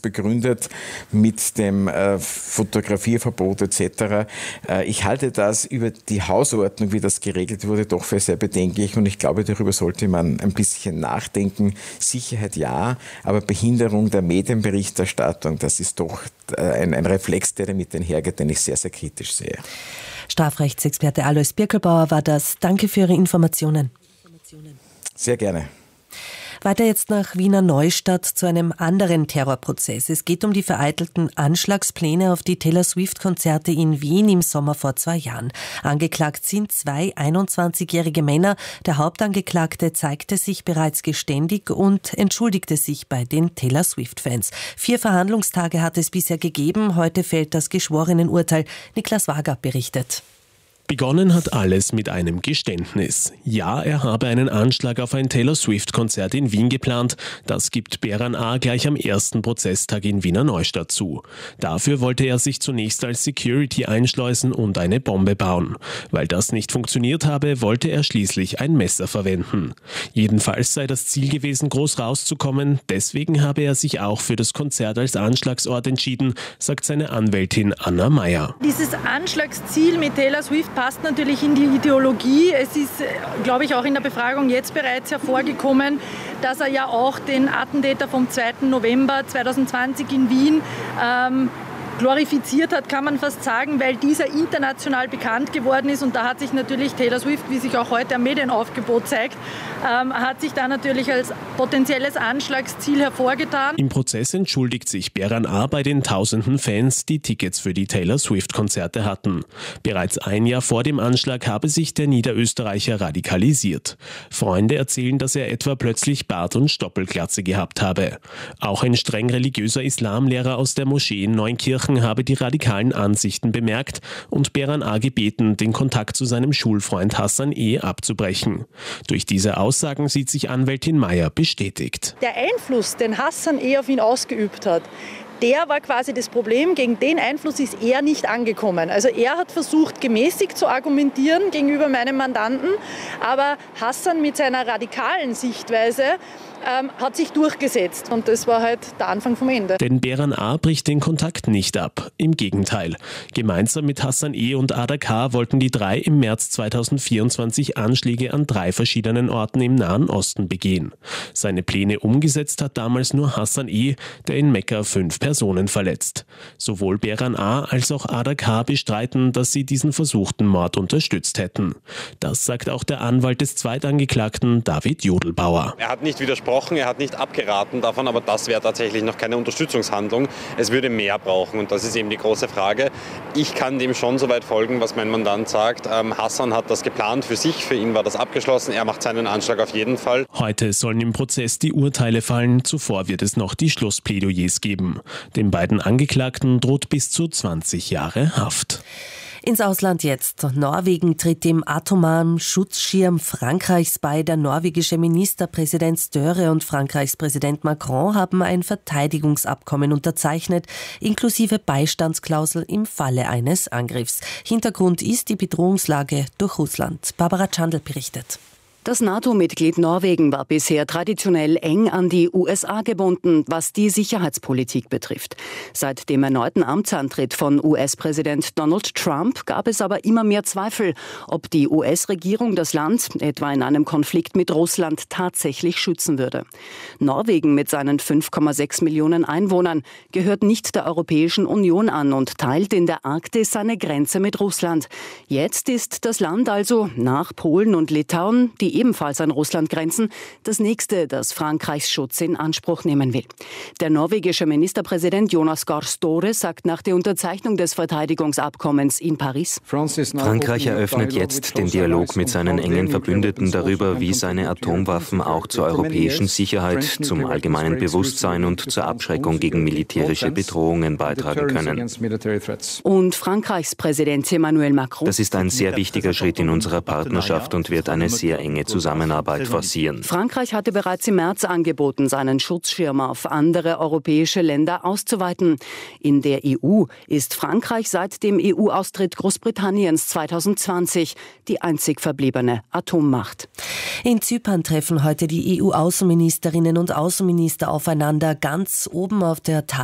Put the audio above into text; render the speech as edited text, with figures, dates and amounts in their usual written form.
begründet mit dem Fotografierverbot etc. Ich halte das über die Hausordnung, wie das geregelt wurde, doch für sehr bedenklich und ich glaube, darüber sollte man ein bisschen nachdenken. Sicherheit ja, aber Behinderung der Medienberichterstattung, das ist doch ein Reflex, der damit einhergeht, den ich sehr, sehr kritisch sehe. Strafrechtsexperte Alois Birkelbauer war das. Danke für Ihre Informationen. Sehr gerne. Weiter jetzt nach Wiener Neustadt zu einem anderen Terrorprozess. Es geht um die vereitelten Anschlagspläne auf die Taylor Swift-Konzerte in Wien im Sommer vor 2 Jahren. Angeklagt sind 2 21-jährige Männer. Der Hauptangeklagte zeigte sich bereits geständig und entschuldigte sich bei den Taylor Swift-Fans. 4 Verhandlungstage hat es bisher gegeben. Heute fällt das Geschworenenurteil. Niklas Wager berichtet. Begonnen hat alles mit einem Geständnis. Ja, er habe einen Anschlag auf ein Taylor Swift-Konzert in Wien geplant. Das gibt Beran A. gleich am ersten Prozesstag in Wiener Neustadt zu. Dafür wollte er sich zunächst als Security einschleusen und eine Bombe bauen. Weil das nicht funktioniert habe, wollte er schließlich ein Messer verwenden. Jedenfalls sei das Ziel gewesen, groß rauszukommen. Deswegen habe er sich auch für das Konzert als Anschlagsort entschieden, sagt seine Anwältin Anna Meyer. Dieses Anschlagsziel mit Taylor Swift passt natürlich in die Ideologie. Es ist, glaube ich, auch in der Befragung jetzt bereits hervorgekommen, dass er ja auch den Attentäter vom 2. November 2020 in Wien glorifiziert hat, kann man fast sagen, weil dieser international bekannt geworden ist. Und da hat sich natürlich Taylor Swift, wie sich auch heute am Medienaufgebot zeigt, hat sich da natürlich als potenzielles Anschlagsziel hervorgetan. Im Prozess entschuldigt sich Beran A. bei den tausenden Fans, die Tickets für die Taylor Swift-Konzerte hatten. Bereits ein Jahr vor dem Anschlag habe sich der Niederösterreicher radikalisiert. Freunde erzählen, dass er etwa plötzlich Bart und Stoppelglatze gehabt habe. Auch ein streng religiöser Islamlehrer aus der Moschee in Neunkirchen habe die radikalen Ansichten bemerkt und Beran A. gebeten, den Kontakt zu seinem Schulfreund Hassan E. abzubrechen. Durch diese Aussagen sieht sich Anwältin Meyer bestätigt. Der Einfluss, den Hassan E. auf ihn ausgeübt hat, der war quasi das Problem. Gegen den Einfluss ist er nicht angekommen. Also er hat versucht, gemäßigt zu argumentieren gegenüber meinem Mandanten, aber Hassan mit seiner radikalen Sichtweise hat sich durchgesetzt. Und das war halt der Anfang vom Ende. Denn Beran A. bricht den Kontakt nicht ab. Im Gegenteil. Gemeinsam mit Hassan E. und Ada K. wollten die 3 im März 2024 Anschläge an 3 verschiedenen Orten im Nahen Osten begehen. Seine Pläne umgesetzt hat damals nur Hassan E., der in Mekka 5 Personen verletzt. Sowohl Beran A. als auch Ada K. bestreiten, dass sie diesen versuchten Mord unterstützt hätten. Das sagt auch der Anwalt des Zweitangeklagten, David Jodelbauer. Er hat nicht widersprochen, er hat nicht abgeraten davon, aber das wäre tatsächlich noch keine Unterstützungshandlung. Es würde mehr brauchen und das ist eben die große Frage. Ich kann dem schon so weit folgen, was mein Mandant sagt. Hassan hat das geplant für sich, für ihn war das abgeschlossen, er macht seinen Anschlag auf jeden Fall. Heute sollen im Prozess die Urteile fallen, zuvor wird es noch die Schlussplädoyers geben. Den beiden Angeklagten droht bis zu 20 Jahre Haft. Ins Ausland jetzt. Norwegen tritt dem atomaren Schutzschirm Frankreichs bei. Der norwegische Ministerpräsident Støre und Frankreichs Präsident Macron haben ein Verteidigungsabkommen unterzeichnet, inklusive Beistandsklausel im Falle eines Angriffs. Hintergrund ist die Bedrohungslage durch Russland. Barbara Chandl berichtet. Das NATO-Mitglied Norwegen war bisher traditionell eng an die USA gebunden, was die Sicherheitspolitik betrifft. Seit dem erneuten Amtsantritt von US-Präsident Donald Trump gab es aber immer mehr Zweifel, ob die US-Regierung das Land, etwa in einem Konflikt mit Russland, tatsächlich schützen würde. Norwegen mit seinen 5,6 Millionen Einwohnern gehört nicht der Europäischen Union an und teilt in der Arktis seine Grenze mit Russland. Jetzt ist das Land also nach Polen und Litauen, die ebenfalls an Russland grenzen, das nächste, das Frankreichs Schutz in Anspruch nehmen will. Der norwegische Ministerpräsident Jonas Gahr Støre sagt nach der Unterzeichnung des Verteidigungsabkommens in Paris: Frankreich eröffnet jetzt den Dialog mit seinen engen Verbündeten darüber, wie seine Atomwaffen auch zur europäischen Sicherheit, zum allgemeinen Bewusstsein und zur Abschreckung gegen militärische Bedrohungen beitragen können. Und Frankreichs Präsident Emmanuel Macron: Das ist ein sehr wichtiger Schritt in unserer Partnerschaft und wird eine sehr enge Zusammenarbeit forcieren. Frankreich hatte bereits im März angeboten, seinen Schutzschirm auf andere europäische Länder auszuweiten. In der EU ist Frankreich seit dem EU-Austritt Großbritanniens 2020 die einzig verbliebene Atommacht. In Zypern treffen heute die EU-Außenministerinnen und Außenminister aufeinander. Ganz oben auf der